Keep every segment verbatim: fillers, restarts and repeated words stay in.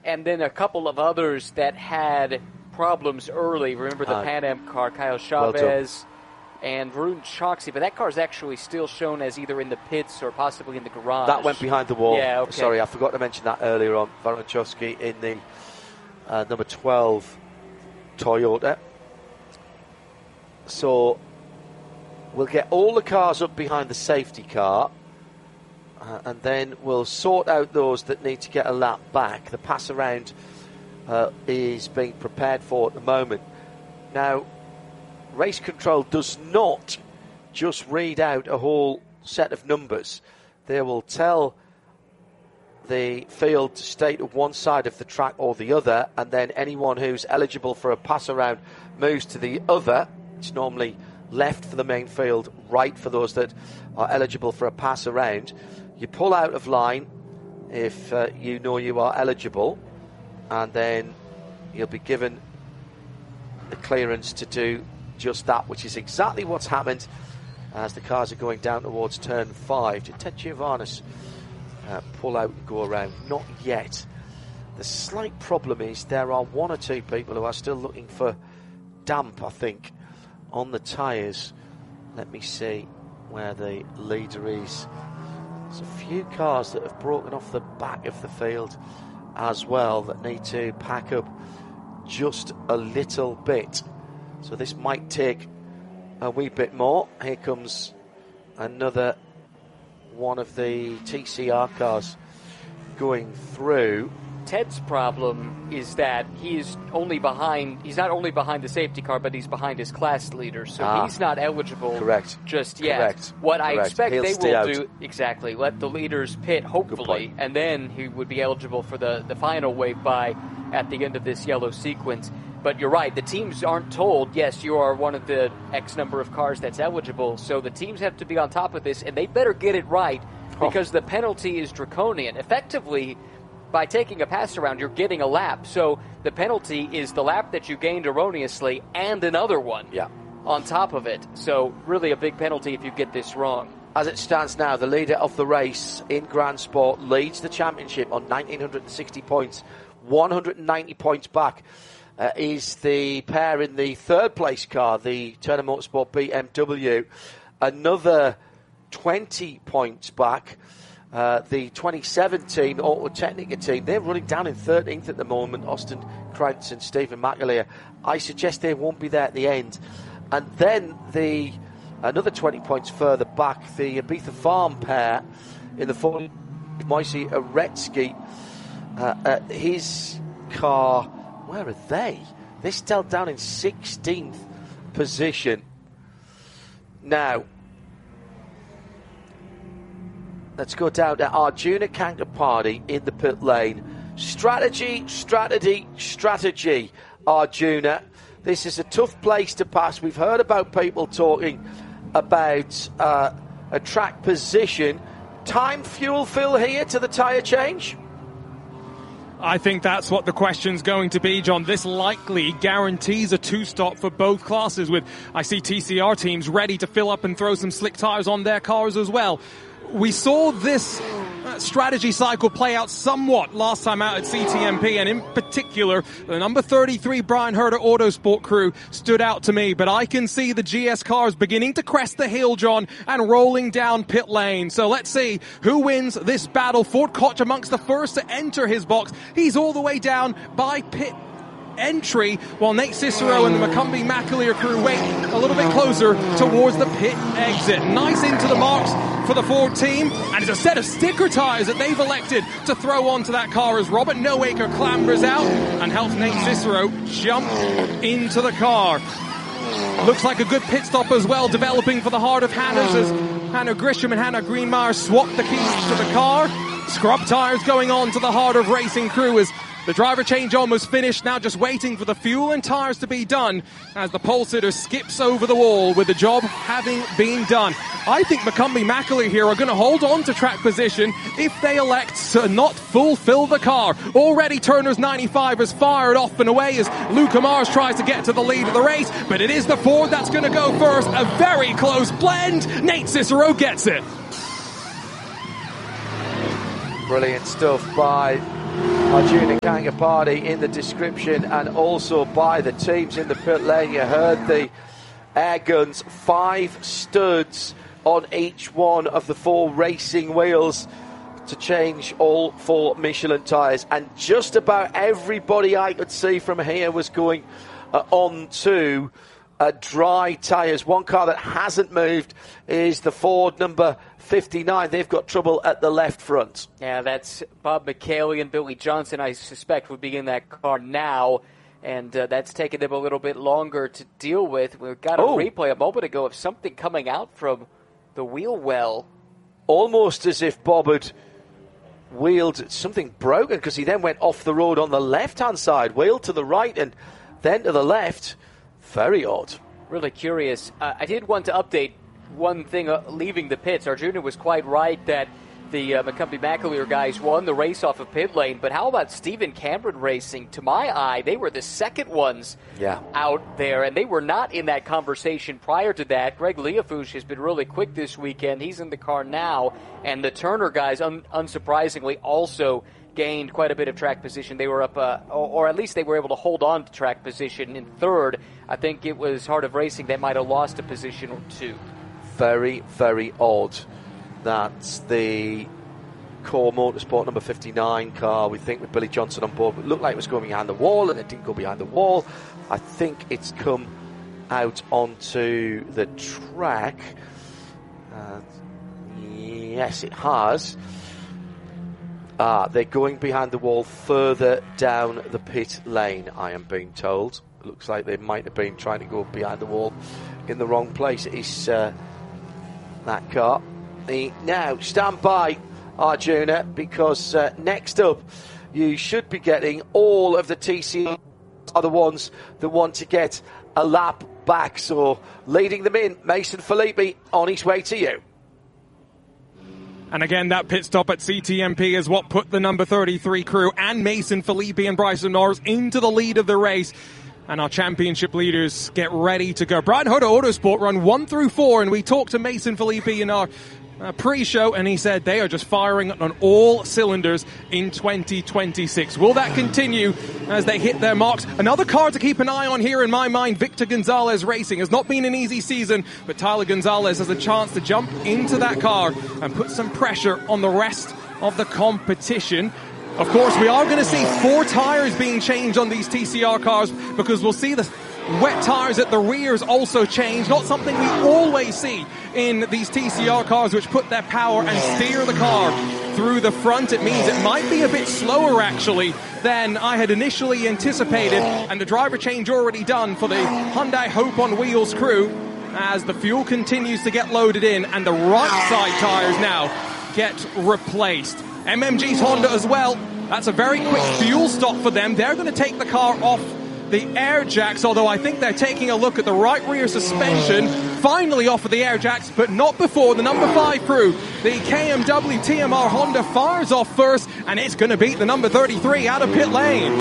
and then a couple of others that had problems early. Remember the uh, Pan Am car, Kyle Chavez well and Varun Choksi, but that car is actually still shown as either in the pits or possibly in the garage. That went behind the wall. Yeah, okay. Sorry, I forgot to mention that earlier on. Varun Choksi in the uh, number twelve Toyota. So we'll get all the cars up behind the safety car, uh, and then we'll sort out those that need to get a lap back. The pass around uh, is being prepared for at the moment. Now, race control does not just read out a whole set of numbers. They will tell the field to stay to one side of the track or the other, and then anyone who's eligible for a pass around moves to the other. It's normally left for the main field, right for those that are eligible for a pass around. You pull out of line if uh, you know you are eligible, and then you'll be given the clearance to do just that, which is exactly what's happened as the cars are going down towards turn five. Did Ted Giovannis uh, pull out and go around? Not yet. The slight problem is there are one or two people who are still looking for damp, I think, on the tyres. Let me see where the leader is. There's a few cars that have broken off the back of the field as well that need to pack up just a little bit. So this might take a wee bit more. Here comes another one of the T C R cars going through. Ted's problem is that he's only behind, he's not only behind the safety car, but he's behind his class leader, so ah, he's not eligible correct. just yet. Correct. What correct. I expect He'll they stay will out. do, exactly, let the leaders pit, hopefully, and then he would be eligible for the, the final wave by at the end of this yellow sequence. But you're right, the teams aren't told, yes, you are one of the X number of cars that's eligible, so the teams have to be on top of this, and they better get it right, because oh. the penalty is draconian. Effectively, by taking a pass around, you're getting a lap. So the penalty is the lap that you gained erroneously and another one yeah. on top of it. So really a big penalty if you get this wrong. As it stands now, the leader of the race in Grand Sport leads the championship on one thousand nine hundred sixty points. one hundred ninety points back uh, is the pair in the third place car, the Turner Motorsport B M W. Another twenty points back. Uh, the twenty-seven team, the Autotechnica team, they're running down in thirteenth at the moment. Austin Krantz and Stephen McAleer. I suggest they won't be there at the end. And then the another twenty points further back, the Ibiza Farm pair in the form of Moise Aretsky. Uh, uh, his car, where are they? They're still down in sixteenth position. Now, let's go down to Arjuna Kankapani in the pit lane. Strategy, strategy, strategy, Arjuna. This is a tough place to pass. We've heard about people talking about uh, a track position. Time fuel fill here to the tyre change? I think that's what the question's going to be, John. This likely guarantees a two-stop for both classes, with I see T C R teams ready to fill up and throw some slick tyres on their cars as well. We saw this uh, strategy cycle play out somewhat last time out at C T M P, and in particular, the number thirty-three Brian Herder Autosport crew stood out to me, but I can see the G S cars beginning to crest the hill, John, and rolling down pit lane. So let's see who wins this battle. Ford Koch amongst the first to enter his box. He's all the way down by pit entry, while Nate Cicero and the McCumbee McAleer crew wait a little bit closer towards the pit exit. Nice into the marks for the Ford team, and it's a set of sticker tires that they've elected to throw onto that car as Robert Noaker clambers out and helps Nate Cicero jump into the car. Looks like a good pit stop as well, developing for the heart of Hannah's as Hannah Grisham and Hannah Greenmeyer swap the keys to the car. Scrub tires going on to the heart of racing crew as the driver change almost finished, now just waiting for the fuel and tyres to be done as the pole sitter skips over the wall with the job having been done. I think McCumbee McAleer here are going to hold on to track position if they elect to not fulfill the car. Already Turner's ninety-five has fired off and away as Luca Mars tries to get to the lead of the race, but it is the Ford that's going to go first. A very close blend. Nate Cicero gets it. Brilliant stuff by Arjuna Kangapati in the description, and also by the teams in the pit lane. You heard the air guns, five studs on each one of the four racing wheels to change all four Michelin tyres, and just about everybody I could see from here was going uh, on to uh, dry tyres. One car that hasn't moved is the Ford number fifty-nine. They've got trouble at the left front. Yeah, that's Bob McKaylee and Billy Johnson, I suspect, would be in that car now, and uh, that's taken them a little bit longer to deal with. We've got a oh. replay a moment ago of something coming out from the wheel well. Almost as if Bob had wheeled something broken, because he then went off the road on the left-hand side, wheeled to the right and then to the left. Very odd. Really curious. Uh, I did want to update one thing uh, leaving the pits. Arjuna was quite right that the uh, McCumbee McAleer guys won the race off of pit lane, but how about Stephen Cameron Racing? To my eye, they were the second ones yeah. out there, and they were not in that conversation prior to that. Greg Leafouche has been really quick this weekend. He's in the car now, and the Turner guys, un- unsurprisingly, also gained quite a bit of track position. They were up, uh, or, or at least they were able to hold on to track position in third. I think it was Heart of Racing that might have lost a position or two. Very, very odd. That's the Core Motorsport number fifty-nine car, we think, with Billy Johnson on board. It looked like it was going behind the wall, and it didn't go behind the wall. I think it's come out onto the track. Uh, yes, it has. Ah, they're going behind the wall further down the pit lane, I am being told. It looks like they might have been trying to go behind the wall in the wrong place. It is uh, that car. The, now, stand by, Arjuna, because uh, next up, you should be getting all of the T C are the ones that want to get a lap back. So, leading them in, Mason Filippi on his way to you. And again, that pit stop at C T M P is what put the number thirty-three crew and Mason Filippi and Bryson Norris into the lead of the race. And our championship leaders get ready to go. Brian Hoda Autosport run one through four, and we talked to Mason Filippi in our uh, pre-show, and he said they are just firing on all cylinders in twenty twenty-six. Will that continue as they hit their marks? Another car to keep an eye on here, in my mind, Victor Gonzalez Racing. Has not been an easy season, but Tyler Gonzalez has a chance to jump into that car and put some pressure on the rest of the competition. Of course, we are going to see four tyres being changed on these T C R cars, because we'll see the wet tyres at the rears also change. Not something we always see in these T C R cars, which put their power and steer the car through the front. It means it might be a bit slower, actually, than I had initially anticipated. And the driver change already done for the Hyundai Hope on Wheels crew as the fuel continues to get loaded in, and the right side tyres now get replaced. M M G's Honda as well. That's a very quick fuel stop for them. They're going to take the car off the air jacks, although I think they're taking a look at the right rear suspension. Finally off of the air jacks, but not before the number five crew. The K M W T M R Honda fires off first, and it's going to beat the number thirty-three out of pit lane.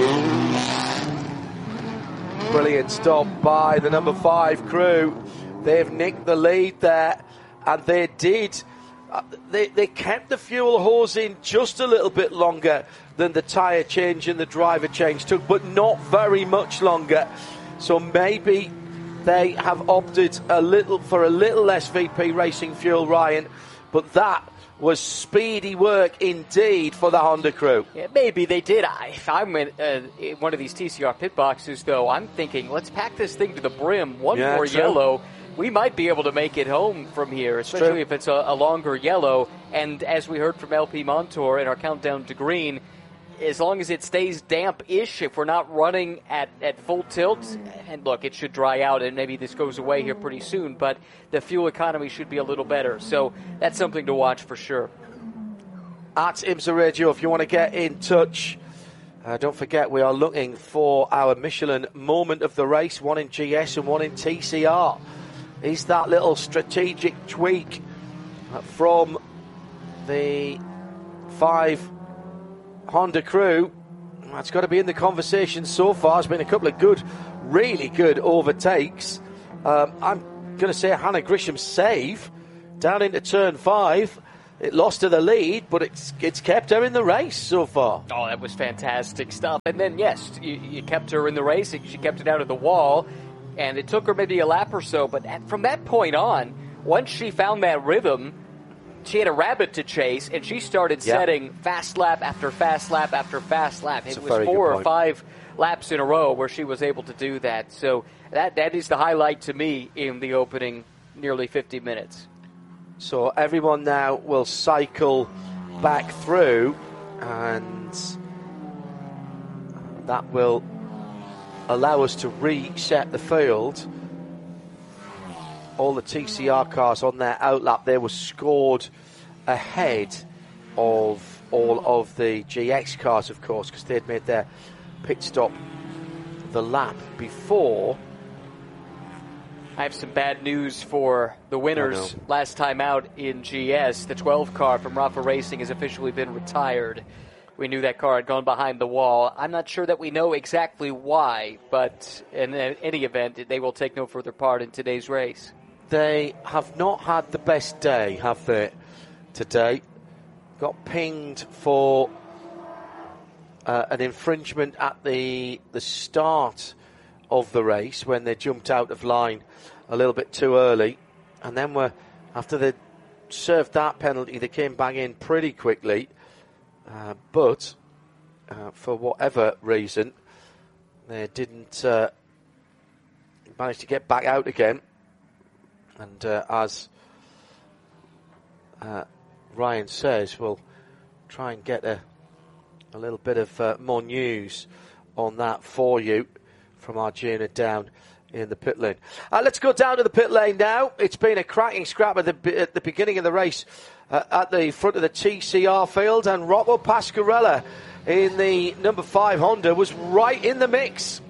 Brilliant stop by the number five crew. They've nicked the lead there, and they did. Uh, they, they kept the fuel hose in just a little bit longer than the tyre change and the driver change took, but not very much longer. So maybe they have opted a little for a little less V P Racing fuel, Ryan, but that was speedy work indeed for the Honda crew. Yeah, maybe they did. I, if I'm in, uh, in one of these T C R pit boxes, though, I'm thinking, let's pack this thing to the brim. One yeah, more true. yellow. We might be able to make it home from here, especially if it's a, a longer yellow. And as we heard from L P Montour in our countdown to green, as long as it stays damp-ish, if we're not running at, at full tilt, and look, it should dry out, and maybe this goes away here pretty soon, but the fuel economy should be a little better. So that's something to watch for sure. At IMSA Radio, if you want to get in touch, uh, don't forget we are looking for our Michelin moment of the race, one in G S and one in T C R. Is that little strategic tweak from the five Honda crew? That's got to be in the conversation so far. There's been a couple of good, really good overtakes. Um, I'm going to say Hannah Grisham's save down into turn five. it lost her the lead, but it's it's kept her in the race so far. Oh, that was fantastic stuff. And then, yes, you, you kept her in the race. She kept it out of the wall, and it took her maybe a lap or so. But at, from that point on, once she found that rhythm, she had a rabbit to chase, and she started yeah. setting fast lap after fast lap after fast lap. That's it was four or five laps in a row where she was able to do that. So that that is the highlight to me in the opening nearly fifty minutes. So everyone now will cycle back through, and that will allow us to reset the field. All the T C R cars on their outlap, they were scored ahead of all of the G X cars, of course, because they'd made their pit stop the lap before. I have some bad news for the winners. Last time out in G S, the twelve car from Rafa Racing has officially been retired. We knew that car had gone behind the wall. I'm not sure that we know exactly why, but in any event, they will take no further part in today's race. They have not had the best day, have they, today? Got pinged for uh, an infringement at the the start of the race when they jumped out of line a little bit too early, and then were after they served that penalty, they came back in pretty quickly, uh, but uh, for whatever reason they didn't uh, manage to get back out again. And uh, as uh, Ryan says, we'll try and get a, a little bit of uh, more news on that for you from our journey down in the pit lane. Uh, let's go down to the pit lane now. It's been a cracking scrap at the, at the beginning of the race uh, at the front of the T C R field, and Rocco Pasquarella in the number five Honda was right in the mix.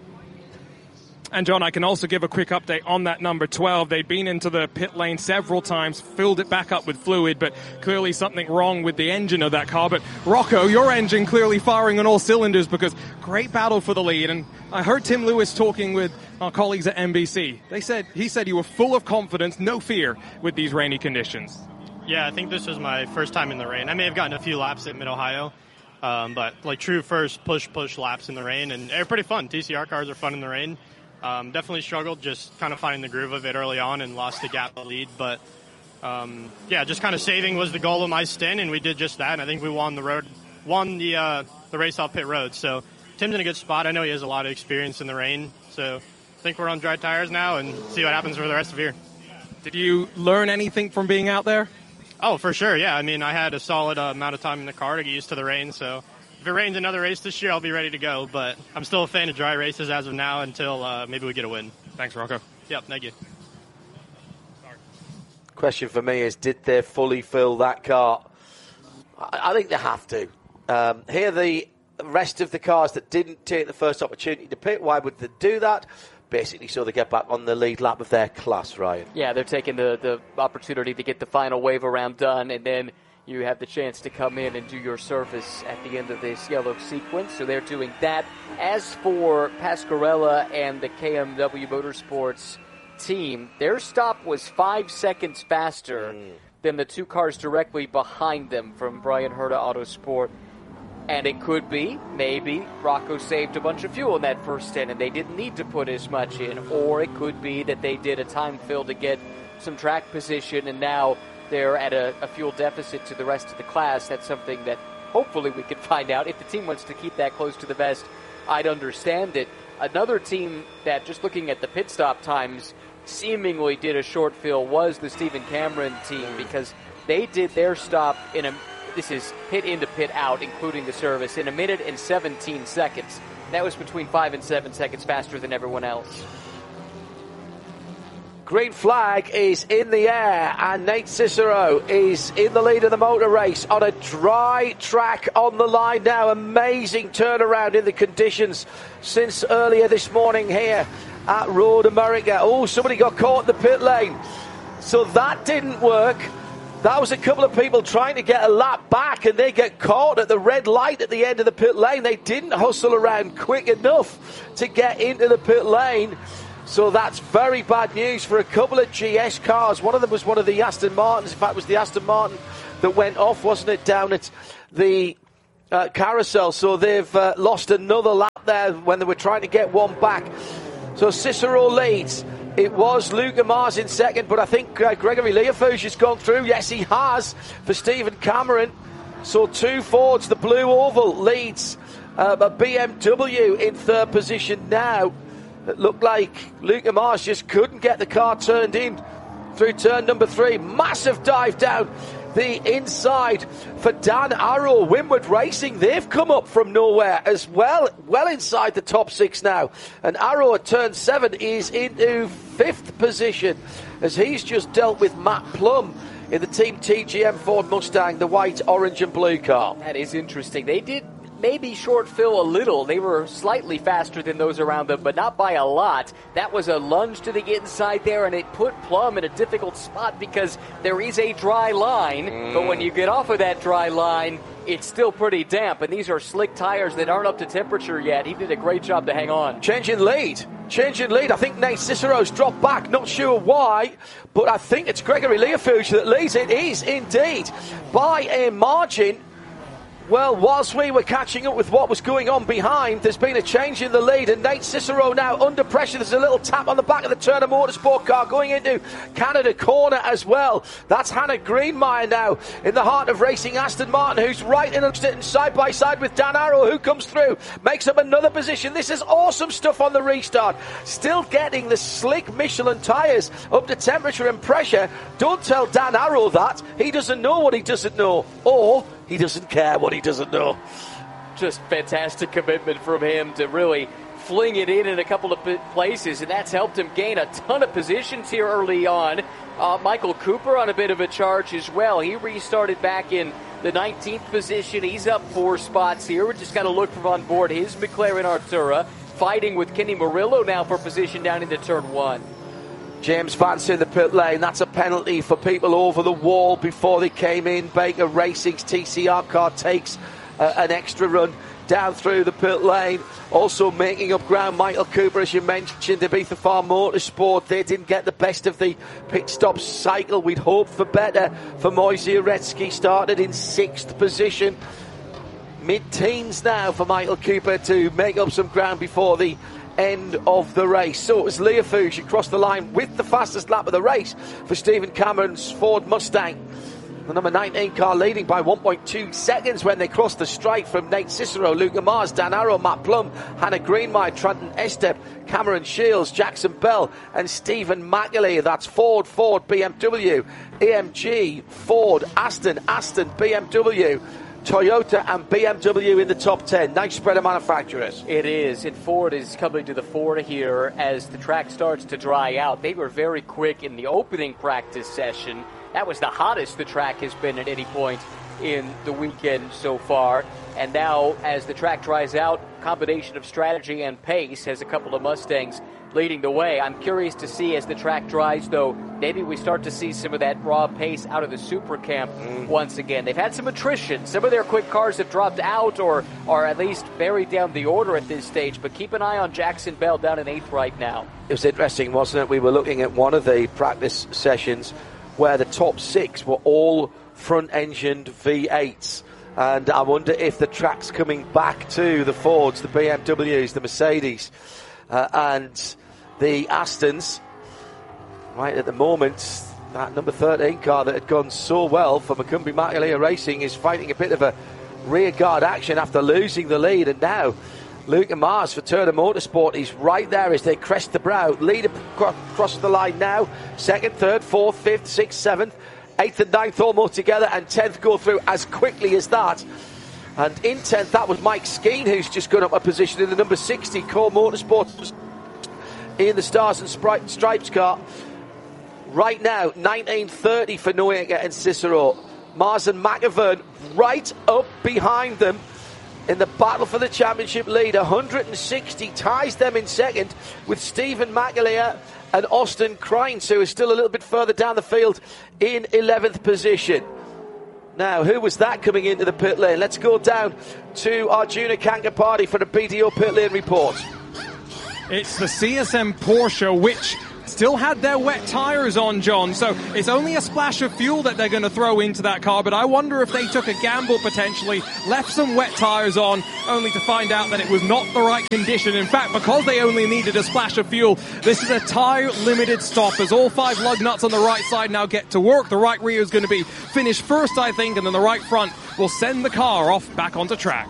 And John, I can also give a quick update on that number twelve. They'd been into the pit lane several times, filled it back up with fluid, but clearly something wrong with the engine of that car. But Rocco, your engine clearly firing on all cylinders, because great battle for the lead. And I heard Tim Lewis talking with our colleagues at N B C. They said, he said you were full of confidence, no fear with these rainy conditions. Yeah, I think this was my first time in the rain. I may have gotten a few laps at Mid-Ohio, um, but like true first push, push laps in the rain, and they're pretty fun. T C R cars are fun in the rain. Um, definitely struggled just kind of finding the groove of it early on and lost the gap of lead. But, um, yeah, just kind of saving was the goal of my stint, and we did just that. And I think we won the road, won the uh, the race off pit road. So Tim's in a good spot. I know he has a lot of experience in the rain. So I think we're on dry tires now and see what happens for the rest of the year. Did you learn anything from being out there? Oh, for sure, yeah. I mean, I had a solid uh, amount of time in the car to get used to the rain, so if it rains another race this year, I'll be ready to go. But I'm still a fan of dry races as of now until uh, maybe we get a win. Thanks, Rocco. Yep, thank you. Sorry. Question for me is, did they fully fill that car? I, I think they have to. Um, here, the rest of the cars that didn't take the first opportunity to pit, why would they do that? Basically so they get back on the lead lap of their class, Ryan. Yeah, they're taking the, the opportunity to get the final wave around done, and then you have the chance to come in and do your service at the end of this yellow sequence. So they're doing that. As for Pasquarella and the K M W Motorsports team, their stop was five seconds faster mm. than the two cars directly behind them from Brian Herta Autosport. And it could be, maybe, Rocco saved a bunch of fuel in that first stint and they didn't need to put as much in. Or it could be that they did a time fill to get some track position and now they're at a, a fuel deficit to the rest of the class. That's something that hopefully we can find out. If the team wants to keep that close to the vest, I'd understand it. Another team that, just looking at the pit stop times, seemingly did a short fill was the Stephen Cameron team, because they did their stop in a, this is pit into pit out, including the service, in a minute and seventeen seconds. That was between five and seven seconds faster than everyone else. Green flag is in the air, and Nate Cicero is in the lead of the motor race on a dry track on the line now. Amazing turnaround in the conditions since earlier this morning here at Road America. Oh, somebody got caught in the pit lane. So that didn't work. That was a couple of people trying to get a lap back, and they get caught at the red light at the end of the pit lane. They didn't hustle around quick enough to get into the pit lane. So that's very bad news for a couple of G S cars. One of them was one of the Aston Martins. In fact, it was the Aston Martin that went off, wasn't it, down at the uh, carousel? So they've uh, lost another lap there when they were trying to get one back. So Cicero leads. It was Luca Mars in second, but I think uh, Gregory Leofouge has gone through. Yes, he has, for Stephen Cameron. So two Fords, the Blue Oval leads uh, a B M W in third position now. It looked like Luca Mars just couldn't get the car turned in through turn number three. Massive dive down the inside for Dan Arrow. Winward Racing, they've come up from nowhere as well, well inside the top six now. And Arrow at turn seven is into fifth position as he's just dealt with Matt Plum in the Team T G M Ford Mustang, the white, orange and blue car. That is interesting. They did maybe short Phil a little. They were slightly faster than those around them, but not by a lot. That was a lunge to the inside there, and it put Plum in a difficult spot because there is a dry line, mm. but when you get off of that dry line, it's still pretty damp, and these are slick tires that aren't up to temperature yet. He did a great job to hang on. Change in lead. Change in lead. I think Nate Cicero's dropped back. Not sure why, but I think it's Gregory Leofouge that leads. It is indeed by a margin. Well, whilst we were catching up with what was going on behind, there's been a change in the lead, and Nate Cicero now under pressure. There's a little tap on the back of the Turner Motorsport car going into Canada corner as well. That's Hannah Greenmeyer now in the heart of racing Aston Martin, who's right in and side by side with Dan Arrow, who comes through, makes up another position. This is awesome stuff on the restart. Still getting the slick Michelin tyres up to temperature and pressure. Don't tell Dan Arrow that. He doesn't know what he doesn't know. Or he doesn't care what he doesn't know. Just fantastic commitment from him to really fling it in in a couple of places, and that's helped him gain a ton of positions here early on. Uh, Michael Cooper on a bit of a charge as well. He restarted back in the nineteenth position. He's up four spots here. We're just got to look for on board his McLaren Artura, fighting with Kenny Murillo now for position down into turn one. James Vance in the pit lane. That's a penalty for people over the wall before they came in. Baker Racing's T C R car takes uh, an extra run down through the pit lane. Also making up ground, Michael Cooper, as you mentioned, Ibiza Farm Motorsport. They didn't get the best of the pit stop cycle. We'd hoped for better for Moise Uretsky. Started in sixth position. Mid-teens now for Michael Cooper to make up some ground before the end of the race. So it was Leofouge across the line with the fastest lap of the race for Stephen Cameron's Ford Mustang. The number nineteen car leading by one point two seconds when they crossed the stripe from Nate Cicero, Luca Mars, Dan Arrow, Matt Plum, Hannah Greenmeyer, Trenton Estep, Cameron Shields, Jackson Bell and Stephen McAlee. That's Ford, Ford, B M W, A M G, Ford, Aston, Aston, B M W, Toyota and B M W in the top ten. Nice spread of manufacturers. It is, and Ford is coming to the fore here as the track starts to dry out. They were very quick in the opening practice session. That was the hottest the track has been at any point in the weekend so far. And now, as the track dries out, combination of strategy and pace has a couple of Mustangs leading the way. I'm curious to see as the track dries, though, maybe we start to see some of that raw pace out of the Super Camp mm. once again. They've had some attrition. Some of their quick cars have dropped out or are at least buried down the order at this stage, but keep an eye on Jackson Bell down in eighth right now. It was interesting, wasn't it? We were looking at one of the practice sessions where the top six were all front-engined V eights. And I wonder if the track's coming back to the Fords, the B M Ws, the Mercedes, uh, and the Astons. Right at the moment, that number thirteen car that had gone so well for Macumbi Macalia Racing is fighting a bit of a rearguard action after losing the lead. And now Luca Mars for Turner Motorsport is right there as they crest the brow. Lead across the line now. Second, third, fourth, fifth, sixth, seventh. Eighth and ninth almost together, and tenth go through as quickly as that. And in tenth, that was Mike Skeen, who's just gone up a position in the number sixty Core Motorsports in the Stars and Stripes car. Right now, nineteen thirty for Noriega and Cicero. Mars and McAvern right up behind them in the battle for the championship lead. one hundred sixty ties them in second, with Stephen McAleer and Austin Kreins, who is still a little bit further down the field in eleventh position. Now, who was that coming into the pit lane? Let's go down to Arjuna Kankapati for the B D O pit lane report. It's the C S M Porsche, which still had their wet tires on, John, so it's only a splash of fuel that they're going to throw into that car, but I wonder if they took a gamble potentially, left some wet tires on, only to find out that it was not the right condition. In fact, because they only needed a splash of fuel, this is a tire limited stop as all five lug nuts on the right side now get to work. The right rear is going to be finished first, I think, and then the right front will send the car off back onto track.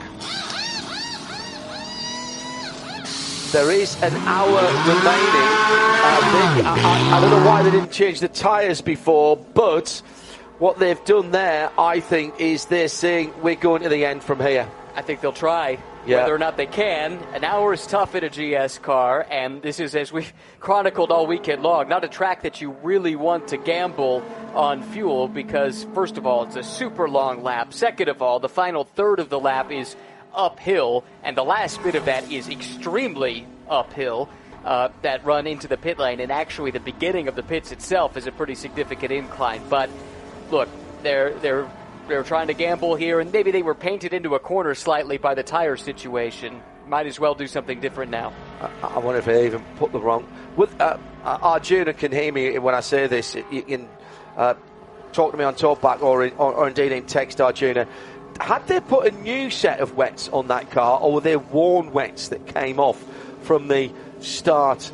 There is an hour remaining. Uh, they, I, I don't know why they didn't change the tyres before, but what they've done there, I think, is they're saying we're going to the end from here. I think they'll try. Yeah. Whether or not they can. An hour is tough in a G S car, and this is, as we've chronicled all weekend long, not a track that you really want to gamble on fuel because, first of all, it's a super long lap. Second of all, the final third of the lap is uphill, and the last bit of that is extremely uphill, uh, that run into the pit lane, and actually the beginning of the pits itself is a pretty significant incline. But, look, they're they're they're trying to gamble here, and maybe they were painted into a corner slightly by the tire situation. Might as well do something different now. I, I wonder if they even put the wrong... With, uh, Arjuna can hear me when I say this. You can uh, talk to me on talkback or, in, or, or indeed in text, Arjuna. Had they put a new set of wets on that car, or were they worn wets that came off from the start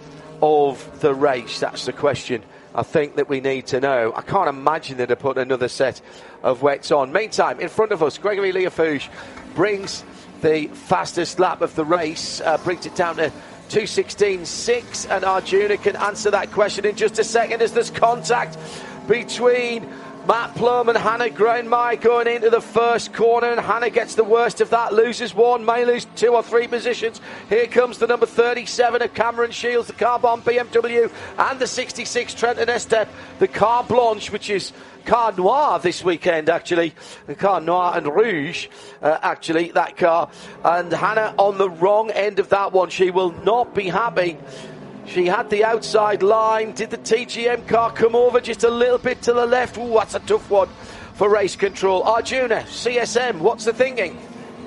of the race? That's the question I think that we need to know. I can't imagine they'd have put another set of wets on. Meantime, in front of us, Gregory Liafouche brings the fastest lap of the race, uh, brings it down to two sixteen point six, and Arjuna can answer that question in just a second as there's contact between Matt Plum and Hannah Groenmaier going into the first corner, and Hannah gets the worst of that, loses one, may lose two or three positions. Here comes the number thirty-seven of Cameron Shields, the Carbon B M W, and the sixty-six Trenton Estep, the Car Blanche, which is Car Noir this weekend, actually. The Car Noir and Rouge, uh, actually, that car. And Hannah on the wrong end of that one. She will not be happy. She had the outside line. Did the T G M car come over just a little bit to the left? Ooh, that's a tough one for race control. Arjuna, C S M, what's the thinking?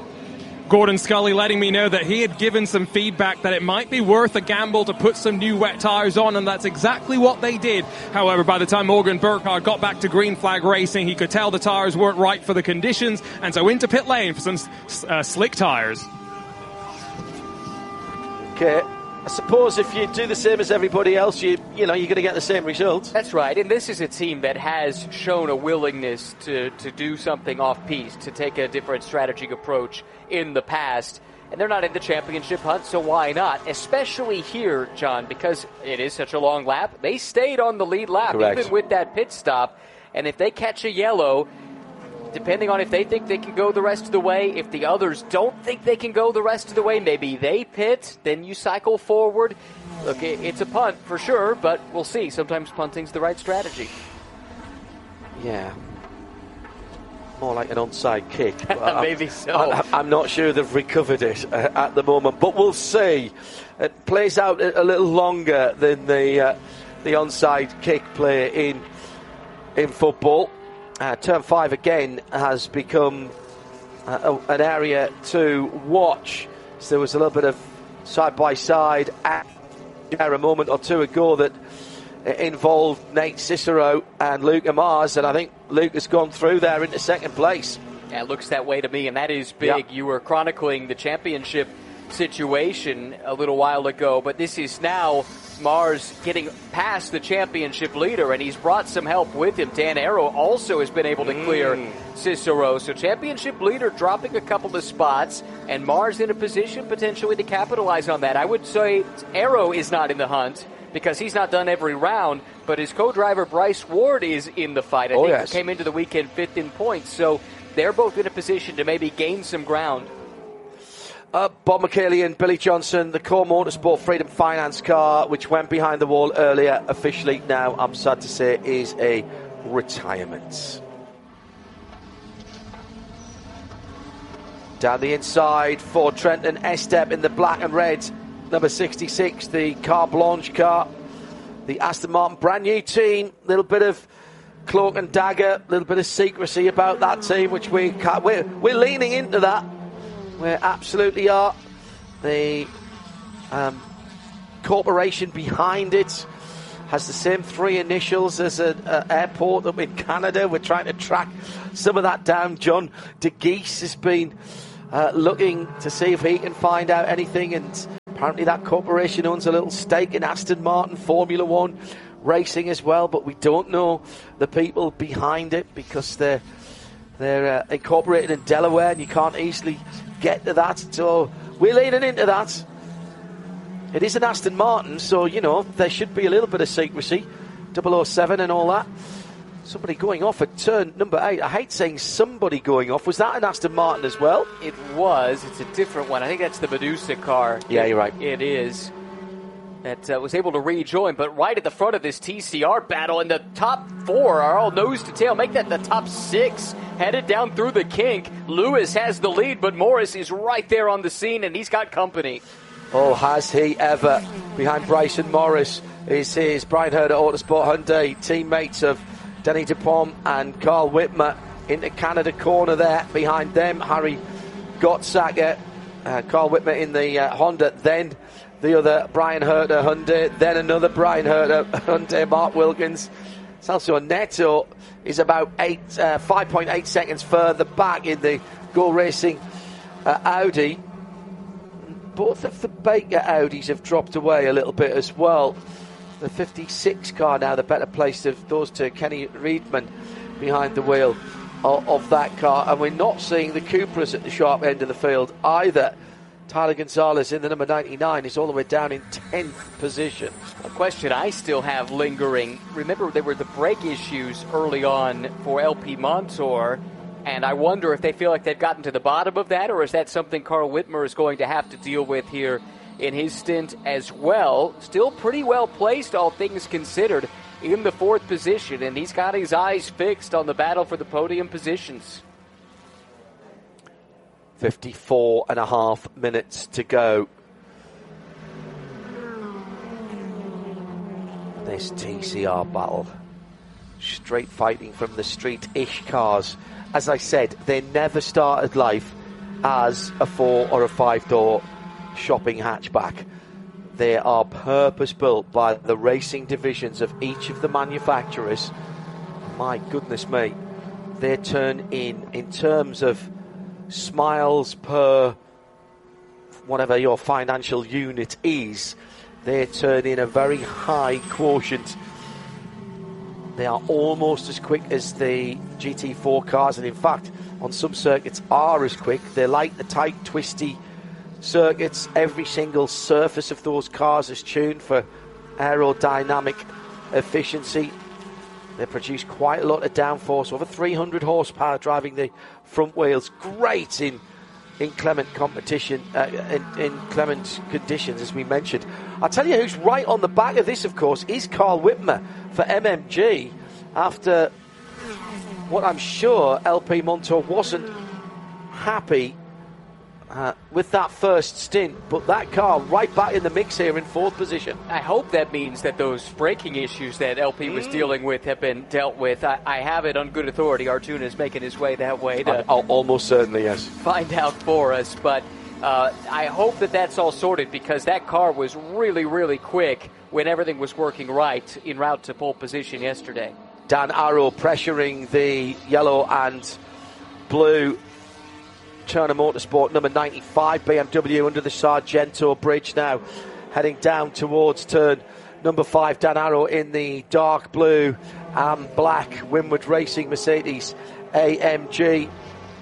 Gordon Scully letting me know that he had given some feedback that it might be worth a gamble to put some new wet tyres on, and that's exactly what they did. However, by the time Morgan Burkhardt got back to green flag racing, he could tell the tyres weren't right for the conditions, and so into pit lane for some uh, slick tyres. Okay. I suppose if you do the same as everybody else, you you know, you're going to get the same result. That's right, and this is a team that has shown a willingness to, to do something off-piste, to take a different strategic approach in the past, and they're not in the championship hunt, so why not? Especially here, John, because it is such a long lap. They stayed on the lead lap, Correct. even with that pit stop, and if they catch a yellow, depending on if they think they can go the rest of the way, if the others don't think they can go the rest of the way, maybe they pit, then you cycle forward. Look, it's a punt for sure, but we'll see. Sometimes punting's the right strategy. Yeah. More like an onside kick. Maybe so. I, I'm not sure they've recovered it uh, at the moment, but we'll see. It plays out a, a little longer than the uh, the onside kick play in in football. Uh, turn five again has become uh, an area to watch. So there was a little bit of side-by-side action a moment or two ago that involved Nate Cicero and Luca Mars, and I think Luke has gone through there into second place. Yeah, it looks that way to me, and that is big. Yep. You were chronicling the championship situation a little while ago, but this is now Mars getting past the championship leader, and he's brought some help with him. Dan Arrow also has been able to clear mm. Cicero. So championship leader dropping a couple of spots, and Mars in a position potentially to capitalize on that. I would say Arrow is not in the hunt because he's not done every round, but his co-driver Bryce Ward is in the fight. I oh, think yes. he came into the weekend fifth in points, so they're both in a position to maybe gain some ground. Uh, Bob McKaylee and Billy Johnson, the Core Motorsport Freedom Finance car, which went behind the wall earlier, officially now, I'm sad to say, is a retirement. Down the inside for Trenton Estep in the black and red, number sixty-six, the Car Blanche car, the Aston Martin brand new team, little bit of cloak and dagger, little bit of secrecy about that team, which we can't, we're, we're leaning into that. We absolutely are. The um, corporation behind it has the same three initials as an airport up in Canada. We're trying to track some of that down. John De Geese has been uh, looking to see if he can find out anything, and apparently that corporation owns a little stake in Aston Martin Formula One racing as well, but we don't know the people behind it because they're they're uh, incorporated in Delaware and you can't easily get to that, so we're leaning into that. It is an Aston Martin, so, you know, there should be a little bit of secrecy. double oh seven and all that. Somebody going off at turn number eight. I hate saying somebody going off. Was that an Aston Martin as well? It was. It's a different one. I think that's the Medusa car. Yeah, you're right. It is. That uh, was able to rejoin, but right at the front of this T C R battle, and the top four are all nose to tail. Make that the top six, headed down through the kink. Lewis has the lead, but Morris is right there on the scene, and he's got company. Oh, has he ever. Behind Bryson Morris is his Brian Herder Autosport Hyundai teammates of Denny DuPont and Carl Whitmer into Canada corner there. Behind them, Harry Gottsacker, uh, Carl Whitmer in the uh, Honda, then the other Brian Herder Hyundai, then another Brian Herder Hyundai, Mark Wilkins. Celso Neto is about eight, uh, five point eight seconds further back in the Go Racing uh, Audi. Both of the Baker Audis have dropped away a little bit as well. The fifty-six car now, the better placed of those two. Kenny Reedman behind the wheel of, of that car. And we're not seeing the Cupras at the sharp end of the field either. Tyler Gonzalez in the number ninety-nine is all the way down in tenth position. A question I still have lingering. Remember, there were the brake issues early on for L P Montour. And I wonder if they feel like they've gotten to the bottom of that, or is that something Carl Whitmer is going to have to deal with here in his stint as well. Still pretty well placed, all things considered, in the fourth position, and he's got his eyes fixed on the battle for the podium positions. fifty-four and a half minutes to go. This T C R battle. Straight fighting from the street-ish cars. As I said, they never started life as a four or a five-door shopping hatchback. They are purpose-built by the racing divisions of each of the manufacturers. My goodness me. They turn in, in terms of smiles per whatever your financial unit is, they turn in a very high quotient. They are almost as quick as the G T four cars, and in fact, on some circuits are as quick. They like the tight, twisty circuits. Every single surface of those cars is tuned for aerodynamic efficiency. They produce quite a lot of downforce, over three hundred horsepower driving the front wheels. Great in inclement competition, uh, in, in inclement conditions, as we mentioned. I'll tell you who's right on the back of this, of course, is Carl Whitmer for M M G, after what I'm sure L P Montour wasn't happy uh, with that first stint, but that car right back in the mix here in fourth position. I hope that means that those braking issues that L P was mm. dealing with have been dealt with. I, I have it on good authority. Arjuna is making his way that way to I, almost certainly, yes. find out for us, but uh, I hope that that's all sorted, because that car was really, really quick when everything was working right en route to pole position yesterday. Dan Arrow pressuring the yellow and blue Turner Motorsport number ninety-five B M W under the Sargento bridge now, heading down towards turn number five. Dan Arrow in the dark blue and black Winward Racing Mercedes A M G.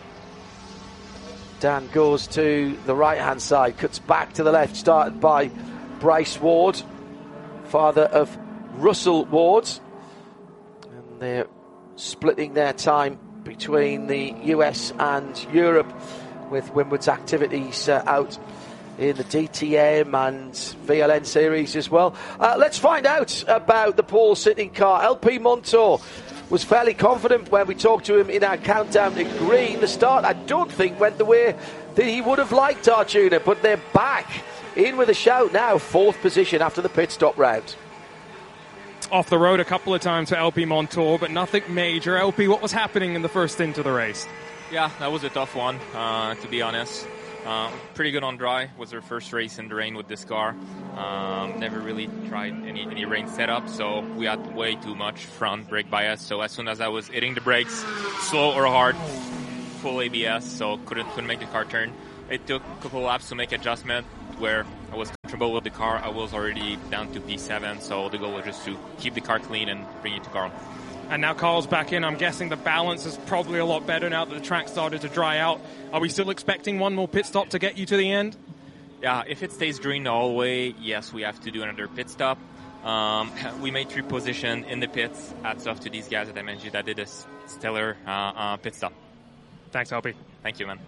Dan goes to the right hand side, cuts back to the left, started by Bryce Ward, father of Russell Ward, and they're splitting their time between the U S and Europe, with Winward's activities uh, out in the D T M and V L N series as well. Uh, let's find out about the pole sitting car. L P Montour was fairly confident when we talked to him in our countdown to green. The start, I don't think, went the way that he would have liked, Arjuna, but they're back in with a shout now, fourth position after the pit stop round. Off the road a couple of times for L P Montour, but nothing major. L P, what was happening in the first stint of the race? Yeah, that was a tough one, uh, to be honest. Um, pretty good on dry. Was our first race in the rain with this car. Um, never really tried any, any rain setup, so we had way too much front brake bias. So as soon as I was hitting the brakes, slow or hard, full A B S, so couldn't couldn't make the car turn. It took a couple laps to make adjustment where I was comfortable with the car. I was already down to P seven, so the goal was just to keep the car clean and bring it to Carl. And now Carl's back in. I'm guessing the balance is probably a lot better now that the track started to dry out. Are we still expecting one more pit stop to get you to the end? Yeah, if it stays green the whole way, yes, we have to do another pit stop. Um, we made three position in the pits. Hats off to these guys that I mentioned that did a stellar uh, uh, pit stop. Thanks, Alpi. Thank you, man.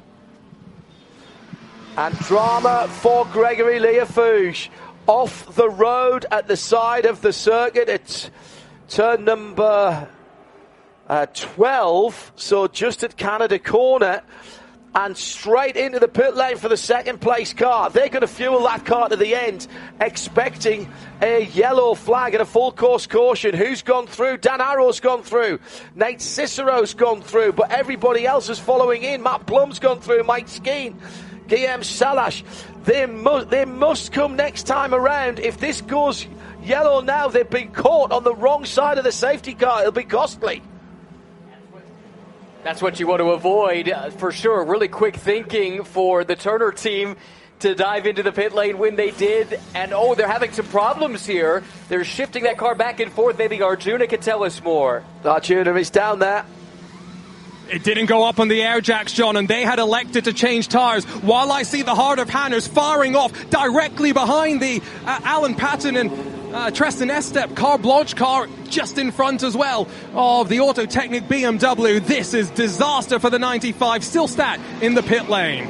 And drama for Gregory Liafouche. Off the road at the side of the circuit. It's turn number uh, twelve, so just at Canada Corner, and straight into the pit lane for the second place car. They're going to fuel that car to the end, expecting a yellow flag and a full course caution. Who's gone through? Dan Arrow's gone through. Nate Cicero's gone through, but everybody else is following in. Matt Plum's gone through. Mike Skeen, Guillaume Salash. They, mu- they must come next time around. If this goes yellow now, they've been caught on the wrong side of the safety car. It'll be costly. That's what you want to avoid, uh, for sure. Really quick thinking for the Turner team to dive into the pit lane when they did. And, oh, they're having some problems here. They're shifting that car back and forth. Maybe Arjuna can tell us more. Arjuna is down there. It didn't go up on the air jacks, John, and they had elected to change tires. While I see the Heart of Hanners firing off directly behind the uh, Alan Patton and uh, Tristan Estep car, Blanche car just in front as well of the Autotechnic B M W. This is disaster for the ninety-five. Still stat in the pit lane.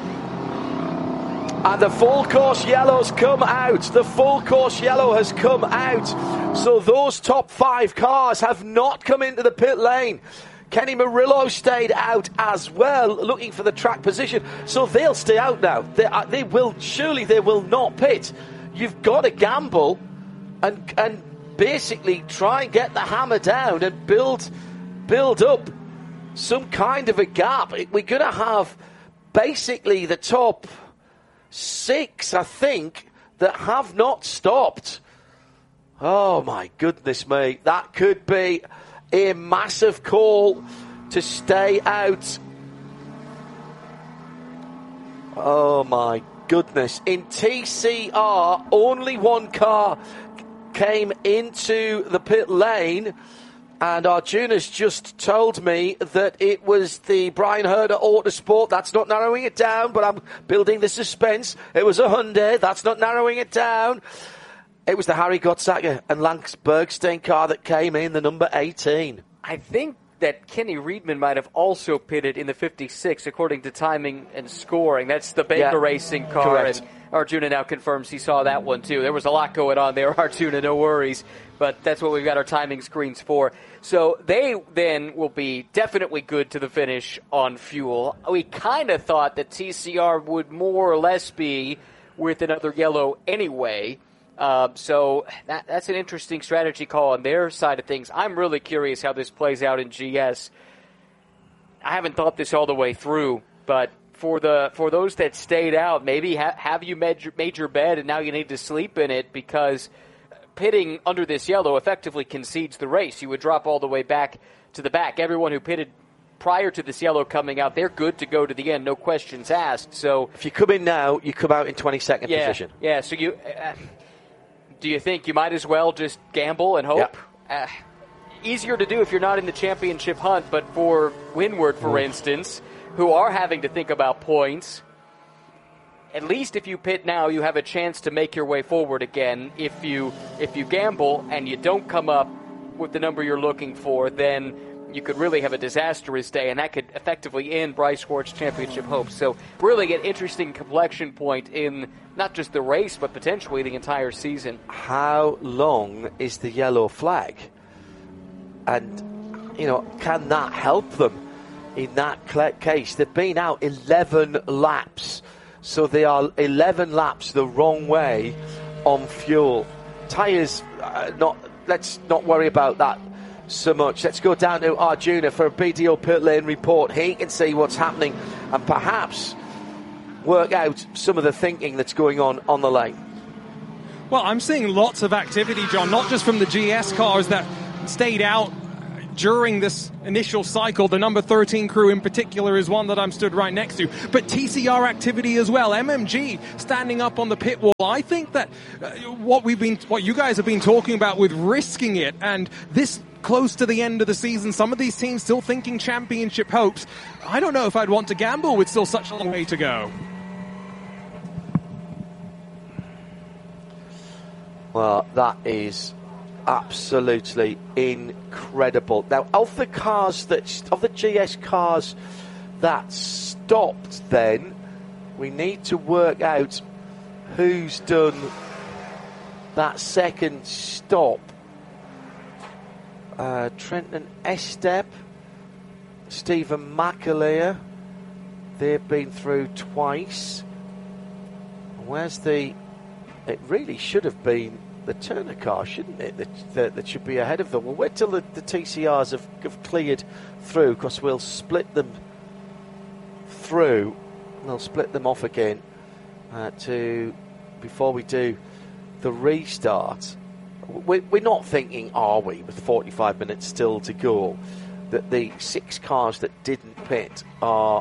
And the full course yellow's come out. The full course yellow has come out. So those top five cars have not come into the pit lane. Kenny Murillo stayed out as well, looking for the track position. So they'll stay out now. They, uh, they will, surely they will not pit. You've got to gamble and and basically try and get the hammer down and build build up some kind of a gap. We're going to have basically the top six, I think, that have not stopped. Oh my goodness me, that could be a massive call to stay out. Oh my goodness. In T C R, only one car came into the pit lane, and Arjuna's just told me that it was the Brian Herder Autosport. That's not narrowing it down, but I'm building the suspense. It was a Hyundai. That's not narrowing it down. It was the Harry Gottsager and Lance Bergstein car that came in, the number eighteen. I think that Kenny Riedman might have also pitted in the fifty-six, according to timing and scoring. That's the Baker Yeah, Racing car. correct. And Arjuna now confirms he saw that one, too. There was a lot going on there, Arjuna, no worries. But that's what we've got our timing screens for. So they then will be definitely good to the finish on fuel. We kind of thought that T C R would more or less be with another yellow anyway. Uh, so that, that's an interesting strategy call on their side of things. I'm really curious how this plays out in G S. I haven't thought this all the way through, but for the for those that stayed out, maybe ha- have you made your, made your bed and now you need to sleep in it, because pitting under this yellow effectively concedes the race. You would drop all the way back to the back. Everyone who pitted prior to this yellow coming out, they're good to go to the end, no questions asked. So if you come in now, you come out in twenty-second yeah, position. Yeah, so you... Uh, do you think you might as well just gamble and hope? Yeah. Uh, easier to do if you're not in the championship hunt, but for Windward, for Ooh. instance, who are having to think about points, at least if you pit now, you have a chance to make your way forward again. If you if you gamble and you don't come up with the number you're looking for, then you could really have a disastrous day, and that could effectively end Bryce Swart's championship hopes. So really an interesting complexion point in not just the race, but potentially the entire season. How long is the yellow flag? And, you know, can that help them in that case? They've been out eleven laps, so they are eleven laps the wrong way on fuel. Tyres, uh, not. let's not worry about that so much. Let's go down to Arjuna for a B D O pit lane report. He can see what's happening and perhaps work out some of the thinking that's going on on the lane. Well, I'm seeing lots of activity, John, not just from the G S cars that stayed out during this initial cycle. The number thirteen crew in particular is one that I'm stood right next to, but T C R activity as well. M M G standing up on the pit wall. I think that uh, what we've been, what you guys have been talking about with risking it, and this close to the end of the season, some of these teams still thinking championship hopes. I don't know if I'd want to gamble with still such a long way to go. Well, that is absolutely incredible. Now, of the cars that, of the G S cars that stopped, then we need to work out who's done that second stop. Uh, Trenton Estep, Stephen McAleer, they've been through twice. Where's the? It really should have been the Turner car, shouldn't it? That, that, that should be ahead of them. We'll wait till the, the T C Rs have, have cleared through, because we'll split them through. And they'll split them off again uh, to before we do the restart. We're, we're not thinking, are we, with forty-five minutes still to go, that the six cars that didn't pit are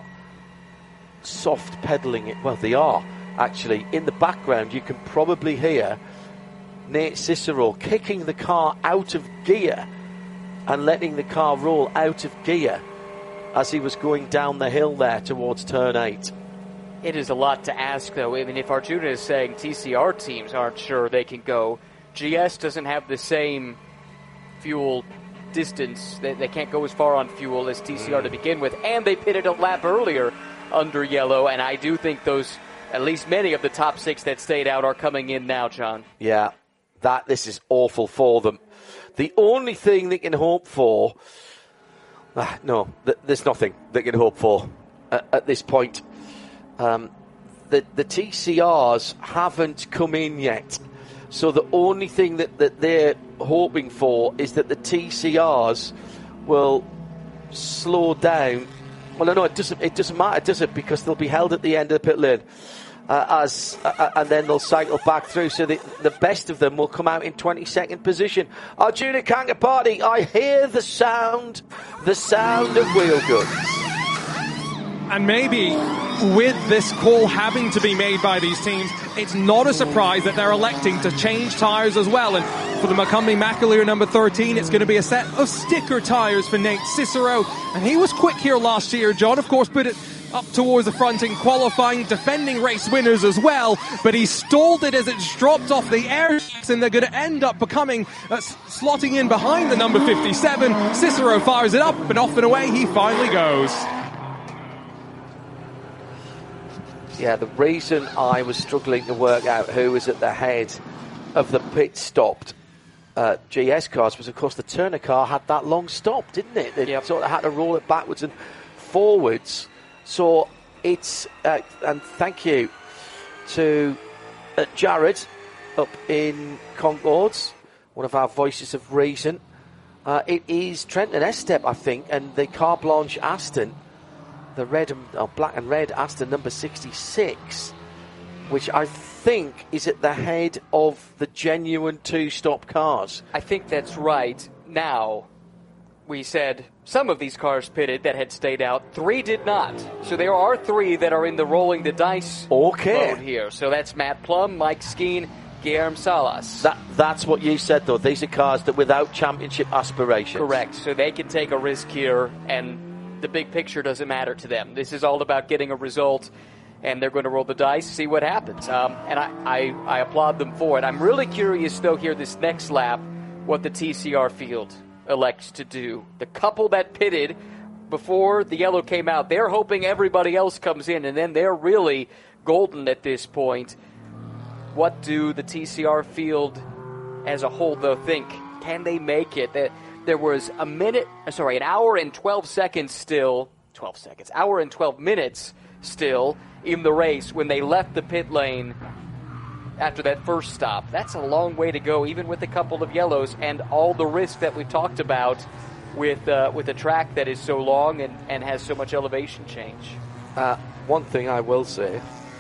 soft pedalling it? Well, they are. Actually, in the background, you can probably hear Nate Cicero kicking the car out of gear and letting the car roll out of gear as he was going down the hill there towards turn eight. It is a lot to ask, though. I mean, if Arjuna is saying T C R teams aren't sure they can go, G S doesn't have the same fuel distance. They, they can't go as far on fuel as T C R to begin with, and they pitted a lap earlier under yellow, and I do think those, at least many of the top six that stayed out, are coming in now, John. Yeah, that this is awful for them. The only thing they can hope for, ah, no, th- there's nothing they can hope for at, at this point. Um, the, the T C Rs haven't come in yet. So the only thing that, that they're hoping for is that the T C Rs will slow down. Well, no, no, it doesn't. It doesn't matter, does it? Because they'll be held at the end of the pit lane, uh, as uh, and then they'll cycle back through. So the, the best of them will come out in twenty-second position. Arjuna Kangapati, I hear the sound, the sound of wheel guns. And maybe with this call having to be made by these teams, it's not a surprise that they're electing to change tyres as well. And for the McCumbee McAleer number thirteen, it's going to be a set of sticker tyres for Nate Cicero. And he was quick here last year. John, of course, put it up towards the front in qualifying, defending race winners as well. But he stalled it as it dropped off the air, and they're going to end up becoming, uh, slotting in behind the number fifty-seven. Cicero fires it up, and off and away he finally goes. Yeah, the reason I was struggling to work out who was at the head of the pit stopped uh, G S cars was, of course, the Turner car had that long stop, didn't it? They yep. sort of had to roll it backwards and forwards. So it's, uh, and thank you to uh, Jared up in Concords, one of our voices of reason. Uh, it is Trenton Estep, I think, and the Car Blanche Aston. The red and oh, black and red Aston number sixty-six, which I think is at the head of the genuine two-stop cars. I think that's right. Now, we said some of these cars pitted that had stayed out. Three did not. So there are three that are in the rolling the dice okay. mode here. So that's Matt Plum, Mike Skeen, Guillermo Salas. That, that's what you said, though. These are cars that without championship aspirations. Correct. So they can take a risk here, and the big picture doesn't matter to them. This is all about getting a result, and they're going to roll the dice, see what happens. Um, and I, I, I applaud them for it. I'm really curious, though, here this next lap, what the T C R field elects to do. The couple that pitted before the yellow came out, they're hoping everybody else comes in, and then they're really golden at this point. What do the T C R field as a whole, though, think? Can they make it? That There was a minute, sorry, an hour and twelve seconds still, twelve seconds, hour and twelve minutes still in the race when they left the pit lane after that first stop. That's a long way to go, even with a couple of yellows and all the risk that we've talked about with uh, with a track that is so long and, and has so much elevation change. Uh, one thing I will say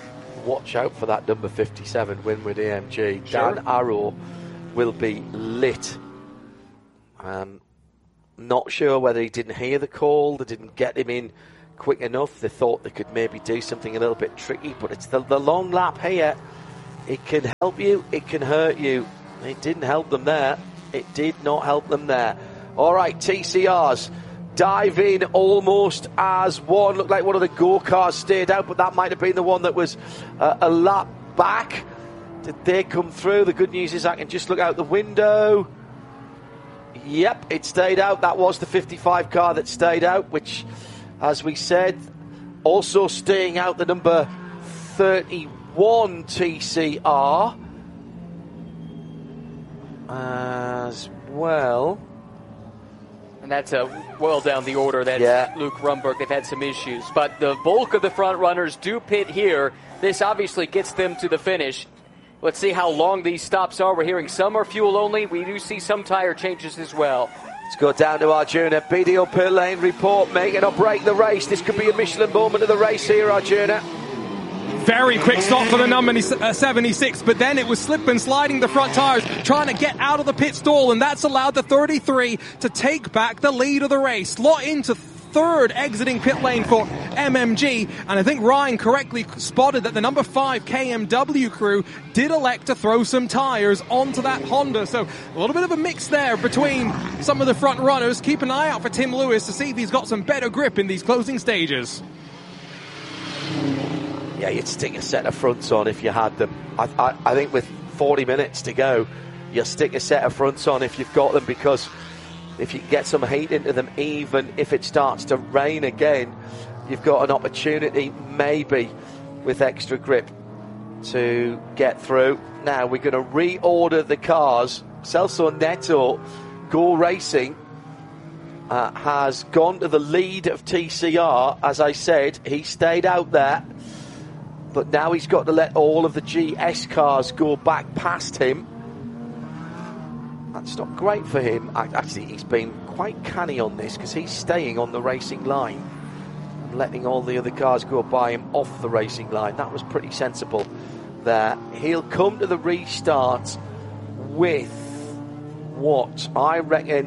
watch out for that number fifty-seven Winward A M G. Sure. Dan Arrow will be lit. Um, not sure whether he didn't hear the call, they didn't get him in quick enough. They thought they could maybe do something a little bit tricky, but it's the, the long lap here. It can help you, it can hurt you. It didn't help them there. It did not help them there. All right, T C Rs dive in almost as one. Looked like one of the go-cars stayed out, but that might have been the one that was uh, a lap back. Did they come through? The good news is I can just look out the window. Yep, it stayed out. That was the fifty-five car that stayed out, which, as we said, also staying out the number thirty-one T C R as well. And that's uh, well down the order. That's yeah. Luke Rumberg. They've had some issues. But the bulk of the front runners do pit here. This obviously gets them to the finish. Let's see how long these stops are. We're hearing some are fuel only. We do see some tire changes as well. Let's go down to Arjuna. B D O pit lane report, making or break the race. This could be a Michelin moment of the race here, Arjuna. Very quick stop for the number seventy-six, but then it was slip and sliding the front tires, trying to get out of the pit stall, and that's allowed the thirty-three to take back the lead of the race. Slot into third exiting pit lane for M M G, and I think Ryan correctly spotted that the number five K M W crew did elect to throw some tires onto that Honda, so a little bit of a mix there between some of the front runners. Keep an eye out for Tim Lewis to see if he's got some better grip in these closing stages. Yeah, you'd stick a set of fronts on if you had them. I, I, I think with forty minutes to go, you'll stick a set of fronts on if you've got them, because if you get some heat into them, even if it starts to rain again, you've got an opportunity, maybe, with extra grip to get through. Now, we're going to reorder the cars. Celso Neto, Go Racing, uh, has gone to the lead of T C R. As I said, he stayed out there, but now he's got to let all of the G S cars go back past him. That's not great for him. Actually, he's been quite canny on this, because he's staying on the racing line and letting all the other cars go by him off the racing line. That was pretty sensible there. He'll come to the restart with what I reckon.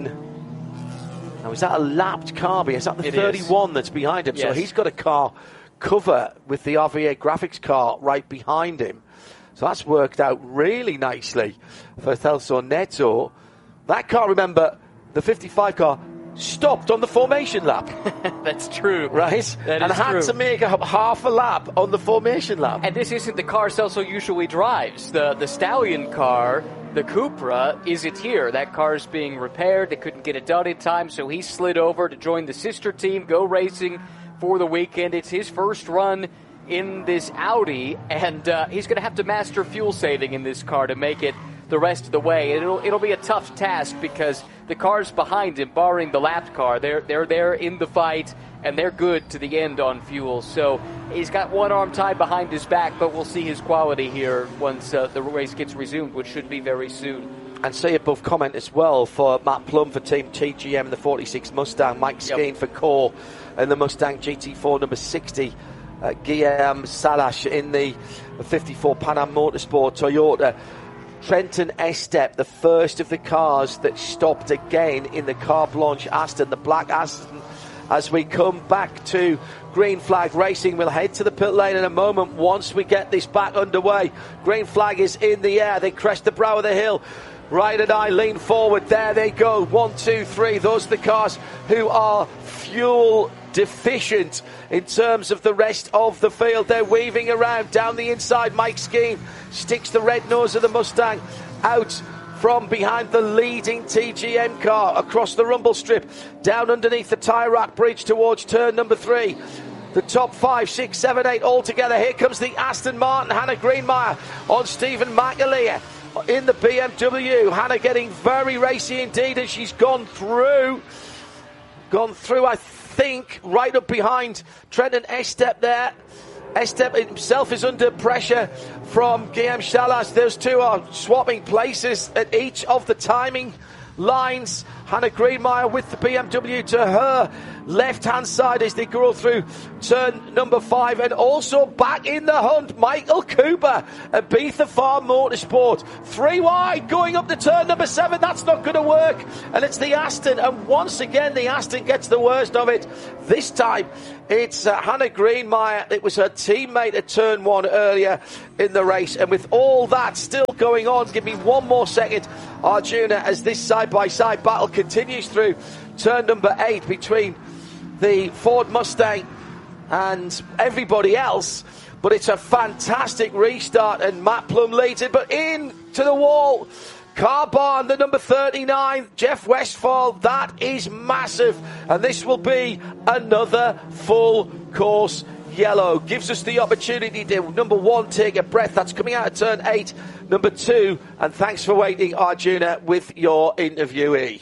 Now, is that a lapped car? Is that the it thirty-one is. That's behind him? Yes. So he's got a car cover with the R V A graphics car right behind him. So that's worked out really nicely for Celso Neto. That car, remember, the fifty-five car stopped on the formation lap. That's true. Right? That and is had true. to make a half a lap on the formation lap. And this isn't the car Celso usually drives. The the Stallion car, the Cupra, isn't here. That car's being repaired. They couldn't get it done in time, so he slid over to join the sister team, Go Racing, for the weekend. It's his first run in this Audi, and uh, he's going to have to master fuel saving in this car to make it the rest of the way. It'll it'll be a tough task, because the cars behind him, barring the lapped car, they're they're there in the fight, and they're good to the end on fuel. So he's got one arm tied behind his back, but we'll see his quality here once uh, the race gets resumed, which should be very soon. And see above comment as well for Matt Plum for Team T G M in the forty-six Mustang, Mike Skeen yep. for Core and the Mustang G T four number sixty, uh, Guillaume Salash in the fifty-four Pan Am Motorsport Toyota. Trenton Estep, the first of the cars that stopped again in the Car Blanche Aston, the black Aston. As we come back to Green Flag Racing, we'll head to the pit lane in a moment once we get this back underway. Green Flag is in the air. They crest the brow of the hill. Ryan and I lean forward. There they go. One, two, three. Those are the cars who are fuel deficient in terms of the rest of the field. They're weaving around down the inside. Mike Skeen sticks the red nose of the Mustang out from behind the leading T G M car across the rumble strip, down underneath the tyre rack bridge towards turn number three. The top five, six, seven, eight all together. Here comes the Aston Martin, Hannah Greenmeyer on Stephen McAleer in the B M W. Hannah getting very racy indeed as she's gone through. Gone through, I think, right up behind Trenton Estep there. Estep himself is under pressure from Guillaume Chalas. Those two are swapping places at each of the timing lines. Hannah Greenmeyer with the B M W to her left-hand side as they go through turn number five, and also back in the hunt, Michael Cooper, Ibiza Farm Motorsport, three wide going up to turn number seven. That's not going to work, and it's the Aston, and once again the Aston gets the worst of it. This time it's uh, Hannah Greenmeyer. It was her teammate at turn one earlier in the race, and with all that still going on, give me one more second, Arjuna, as this side-by-side battle continues through turn number eight between the Ford Mustang and everybody else. But it's a fantastic restart, and Matt Plum leads it, but in to the wall. Car Barn, the number thirty-nine, Jeff Westphal, that is massive, and this will be another full course yellow. Gives us the opportunity to, number one, take a breath. That's coming out of turn eight. Number two, and thanks for waiting, Arjuna, with your interviewee.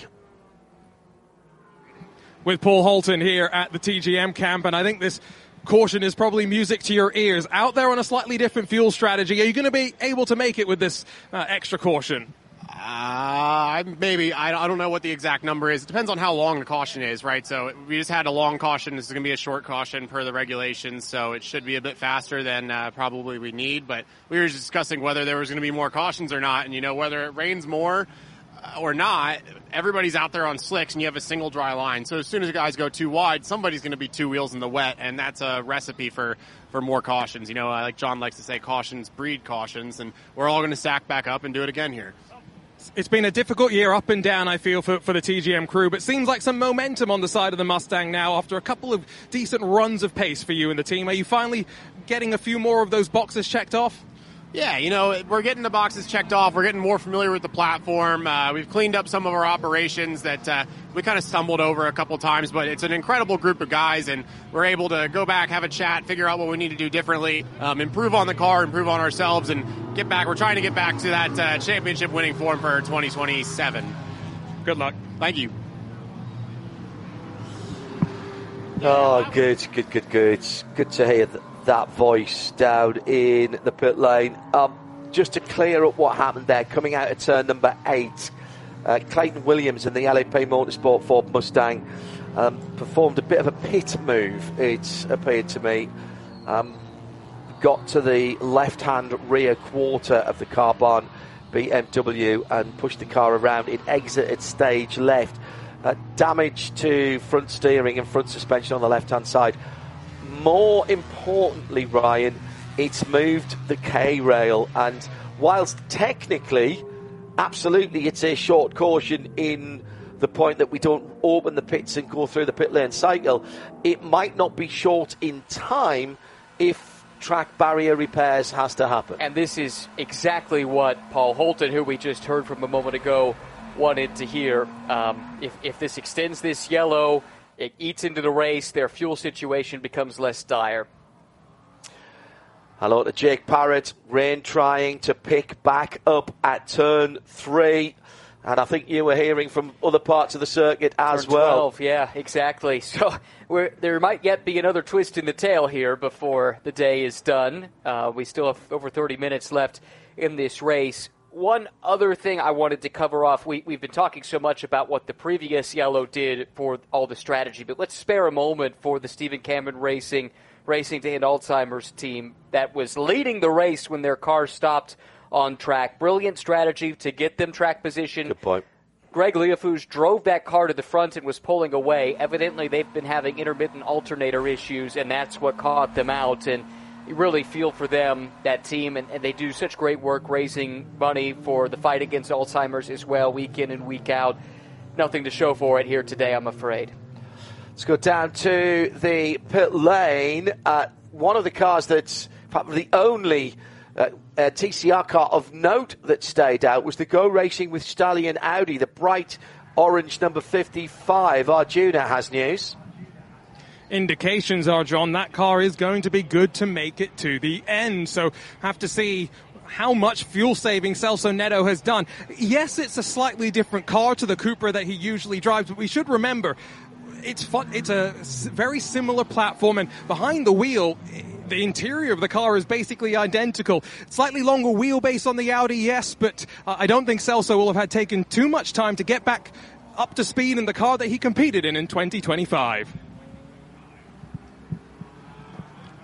With Paul Holton here at the T G M camp, and I think this caution is probably music to your ears. Out there on a slightly different fuel strategy, are you going to be able to make it with this uh, extra caution? Uh, maybe. I, I don't know what the exact number is. It depends on how long the caution is, right? So we just had a long caution. This is going to be a short caution per the regulations, so it should be a bit faster than uh, probably we need. But we were discussing whether there was going to be more cautions or not, and, you know, whether it rains more or not, everybody's out there on slicks, and you have a single dry line. So as soon as the guys go too wide, somebody's going to be two wheels in the wet, and that's a recipe for, for more cautions. You know, like John likes to say, cautions breed cautions, and we're all going to stack back up and do it again here. It's been a difficult year up and down, I feel, for, for the T G M crew, but seems like some momentum on the side of the Mustang now after a couple of decent runs of pace for you and the team. Are you finally getting a few more of those boxes checked off? Yeah, you know, we're getting the boxes checked off. We're getting more familiar with the platform. Uh, we've cleaned up some of our operations that uh, we kind of stumbled over a couple times, but it's an incredible group of guys, and we're able to go back, have a chat, figure out what we need to do differently, um, improve on the car, improve on ourselves, and get back. We're trying to get back to that uh, championship winning form for twenty twenty-seven. Good luck. Thank you. Oh, good, good, good, good. Good to hear that. that voice down in the pit lane. Um, just to clear up what happened there, coming out of turn number eight, uh, Clayton Williams and the L A P Motorsport Ford Mustang um, performed a bit of a pit move, it appeared to me. Um, got to the left-hand rear quarter of the Car Barn B M W and pushed the car around. It exited stage left. Uh, damage to front steering and front suspension on the left-hand side. More importantly, Ryan, it's moved the K-rail, and whilst technically, absolutely, it's a short caution in the point that we don't open the pits and go through the pit lane cycle, it might not be short in time if track barrier repairs has to happen. And this is exactly what Paul Holton, who we just heard from a moment ago, wanted to hear. Um, if, if this extends this yellow, it eats into the race, their fuel situation becomes less dire. Hello to Jake Parrott. Rain trying to pick back up at turn three. And I think you were hearing from other parts of the circuit as turn well. twelve, yeah, exactly. So we're, there might yet be another twist in the tail here before the day is done. Uh, we still have over thirty minutes left in this race. One other thing I wanted to cover off, we, we've been talking so much about what the previous yellow did for all the strategy, but let's spare a moment for the Stephen Cameron Racing, Racing to End Alzheimer's team that was leading the race when their car stopped on track. Brilliant strategy to get them track position. Good point. Greg Leofouge drove that car to the front and was pulling away. Evidently, they've been having intermittent alternator issues, and that's what caught them out. And you really feel for them, that team, and, and they do such great work raising money for the fight against Alzheimer's as well, week in and week out. Nothing to show for it here today, I'm afraid. Let's go down to the pit lane. Uh, one of the cars that's probably the only uh, uh, T C R car of note that stayed out was the Go Racing with Stallion Audi, the bright orange number fifty-five. Arjuna has news. Indications are, John, that car is going to be good to make it to the end. So have to see how much fuel saving Celso Neto has done. Yes, it's a slightly different car to the Cupra that he usually drives, but we should remember it's fun, it's a very similar platform, and behind the wheel, the interior of the car is basically identical. Slightly longer wheelbase on the Audi, yes, but uh, I don't think Celso will have had taken too much time to get back up to speed in the car that he competed in in twenty twenty-five.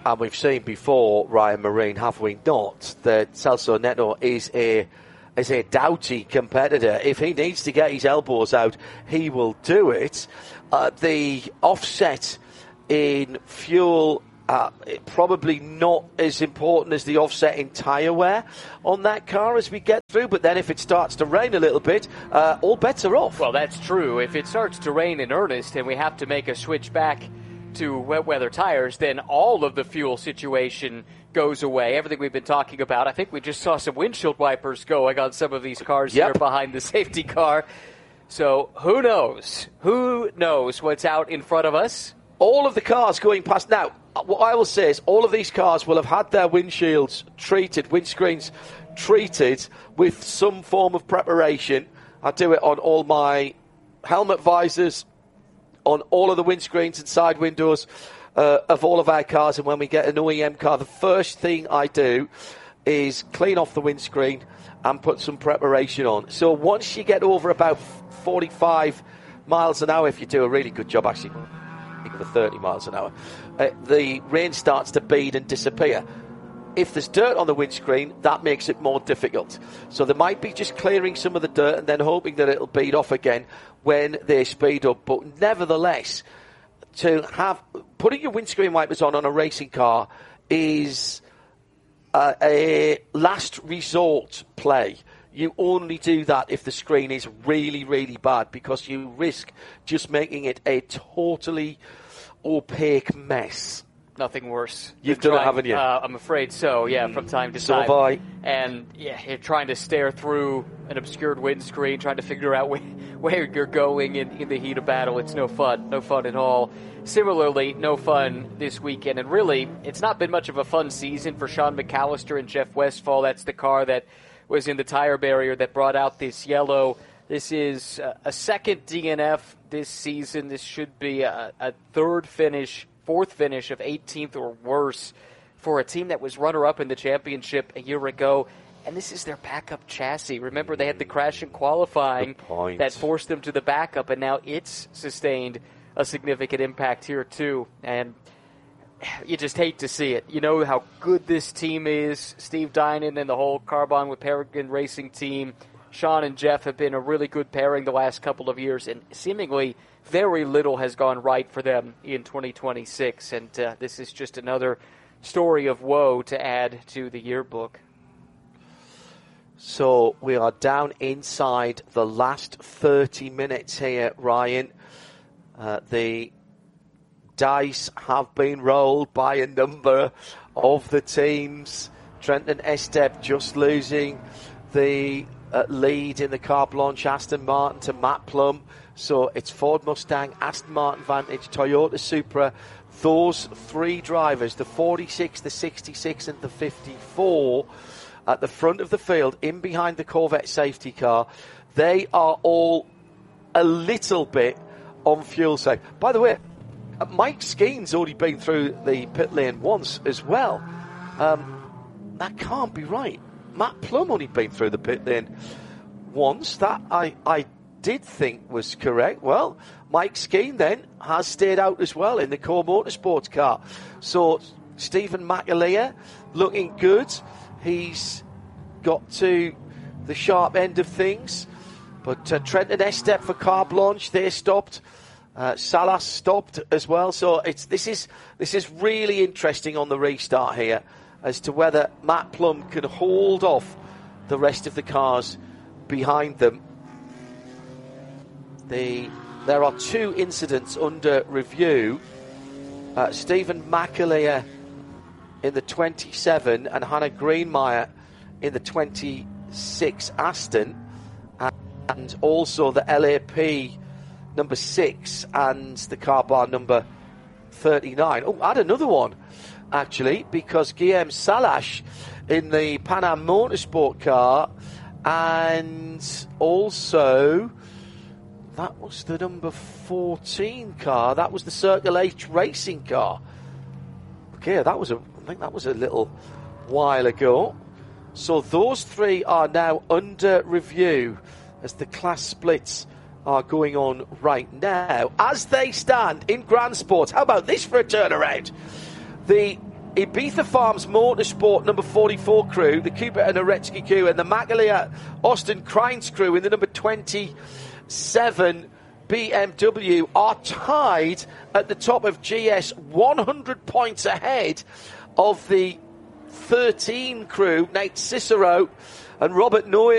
and we've seen before, Ryan Marine, have we not, that Celso Neto is a is a doughty competitor. If he needs to get his elbows out, he will do it. Uh, the offset in fuel, uh, probably not as important as the offset in tyre wear on that car as we get through, but then if it starts to rain a little bit, uh, all bets are off. Well, that's true. If it starts to rain in earnest and we have to make a switch back to wet weather tires, then all of the fuel situation goes away. Everything we've been talking about. I think we just saw some windshield wipers going on some of these cars yep. here behind the safety car. So who knows? Who knows what's out in front of us? All of the cars going past. Now, what I will say is all of these cars will have had their windshields treated, windscreens treated with some form of preparation. I do it on all my helmet visors, on all of the windscreens and side windows uh, of all of our cars. And when we get an O E M car, the first thing I do is clean off the windscreen and put some preparation on. So once you get over about forty-five miles an hour, if you do a really good job, actually, for thirty miles an hour, uh, the rain starts to bead and disappear. If there's dirt on the windscreen, that makes it more difficult. So they might be just clearing some of the dirt and then hoping that it'll bead off again when they speed up. But nevertheless, to have putting your windscreen wipers on on a racing car is uh, a last resort play. You only do that if the screen is really, really bad, because you risk just making it a totally opaque mess. Nothing worse. You've done trying, it, haven't you? Uh, I'm afraid so, yeah, from time to so time. have I. And yeah, you're trying to stare through an obscured windscreen, trying to figure out where, where you're going in, in the heat of battle. It's no fun. No fun at all. Similarly, no fun this weekend. And really, it's not been much of a fun season for Sean McAllister and Jeff Westphal. That's the car that was in the tire barrier that brought out this yellow. This is a second D N F this season. This should be a, a third finish, fourth finish of eighteenth or worse for a team that was runner-up in the championship a year ago. And this is their backup chassis. Remember, they had the crash in qualifying that forced them to the backup, and now it's sustained a significant impact here too. And you just hate to see it. You know how good this team is. Steve Dinan and the whole Carbon with Peregrine Racing team. Sean and Jeff have been a really good pairing the last couple of years, and seemingly very little has gone right for them in twenty twenty-six. And uh, this is just another story of woe to add to the yearbook. So we are down inside the last thirty minutes here, Ryan. Uh, the dice have been rolled by a number of the teams. Trenton Estep just losing the uh, lead in the Carte Blanche Aston Martin to Matt Plum. So it's Ford Mustang, Aston Martin Vantage, Toyota Supra. Those three drivers, the forty-six, the sixty-six and the fifty-four, at the front of the field, in behind the Corvette safety car, they are all a little bit on fuel safe. By the way, Mike Skeen's already been through the pit lane once as well. Um, that can't be right. Matt Plum only been through the pit lane once. That I, I did think was correct. Well, Mike Skeen then has stayed out as well in the Core Motorsports car. So Stephen McAleer looking good. He's got to the sharp end of things. But uh, Trenton Estep for Carte Blanche, they stopped. Uh, Salas stopped as well. So it's this is this is really interesting on the restart here as to whether Matt Plum can hold off the rest of the cars behind them. The there are two incidents under review. Uh, Stephen McAleer in the twenty-seven and Hannah Greenmeyer in the twenty-six Aston, and, and also the L A P number six and the car bar number thirty-nine. Oh, add another one actually, because Guillaume Salash in the Pan Am Motorsport car, and also that was the number fourteen car. That was the Circle H Racing car. Okay, that was a I think that was a little while ago. So those three are now under review as the class splits are going on right now. As they stand in Grand Sport, how about this for a turnaround? The Ibiza Farms Motorsport number forty-four crew, the Cooper and Aretsky crew, and the Magalia Austin Crines crew in the number twenty-seven B M W are tied at the top of G S, one hundred points ahead of the thirteen crew, Nate Cicero and Robert Noyer.